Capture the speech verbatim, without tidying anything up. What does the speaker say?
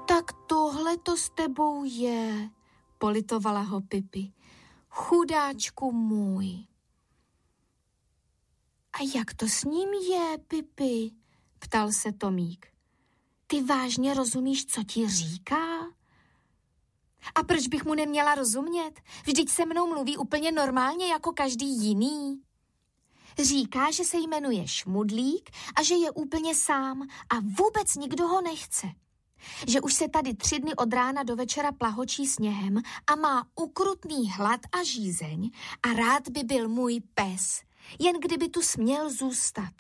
Tak tohle to s tebou je, politovala ho Pipi. Chudáčku můj. A jak to s ním je, Pipi? Ptal se Tomík. Ty vážně rozumíš, co ti říká? A proč bych mu neměla rozumět? Vždyť se mnou mluví úplně normálně jako každý jiný. Říká, že se jmenuje Šmudlík a že je úplně sám a vůbec nikdo ho nechce. Že už se tady tři dny od rána do večera plahočí sněhem a má ukrutný hlad a žízeň a rád by byl můj pes, jen kdyby tu směl zůstat.